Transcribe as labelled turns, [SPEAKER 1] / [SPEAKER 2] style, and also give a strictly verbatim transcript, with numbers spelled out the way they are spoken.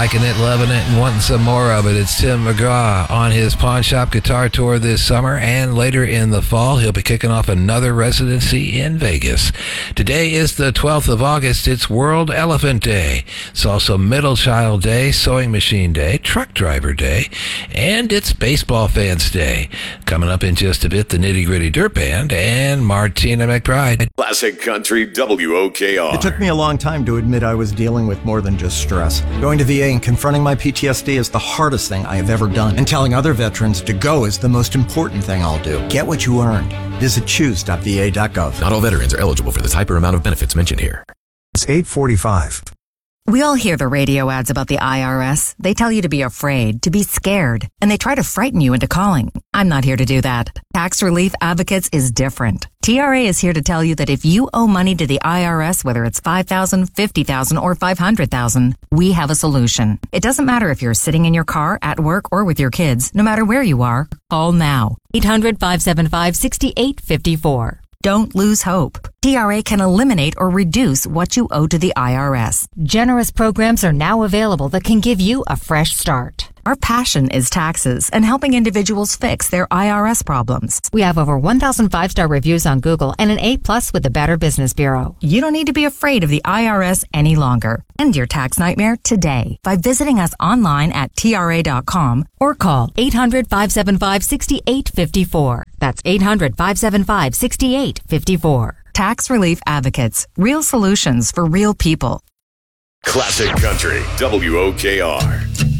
[SPEAKER 1] liking it, loving it, and wanting some more of it. It's Tim McGraw on his Pawn Shop Guitar Tour this summer, and later in the fall, he'll be kicking off another residency in Vegas. Today is the twelfth of August. It's World Elephant Day. It's also Middle Child Day, Sewing Machine Day, Truck Driver Day, and it's Baseball Fans Day. Coming up in just a bit, the Nitty Gritty Dirt Band and Martina McBride.
[SPEAKER 2] Classic Country W O K R.
[SPEAKER 3] It took me a long time to admit I was dealing with more than just stress. Going to V A and confronting my P T S D is the hardest thing I have ever done. And telling other veterans to go is the most important thing I'll do. Get what you earned. Visit choose dot v a dot gov.
[SPEAKER 4] Not all veterans are eligible for the type or amount of benefits mentioned here.
[SPEAKER 5] It's eight forty-five.
[SPEAKER 6] We all hear the radio ads about the I R S. They tell you to be afraid, to be scared, and they try to frighten you into calling. I'm not here to do that. Tax Relief Advocates is different. T R A is here to tell you that if you owe money to the I R S, whether it's five thousand dollars, fifty thousand dollars, or five hundred thousand dollars, we have a solution. It doesn't matter if you're sitting in your car, at work, or with your kids. No matter where you are, call now. eight hundred, five seven five, six eight five four. Don't lose hope. T R A can eliminate or reduce what you owe to the I R S. Generous programs are now available that can give you a fresh start. Our passion is taxes and helping individuals fix their I R S problems. We have over one thousand five-star reviews on Google and an A plus with the Better Business Bureau. You don't need to be afraid of the I R S any longer. End your tax nightmare today by visiting us online at T R A dot com or call eight hundred, five seven five, six eight five four. That's eight hundred, five seven five, six eight five four. Tax Relief Advocates. Real solutions for real people.
[SPEAKER 2] Classic Country W O K R.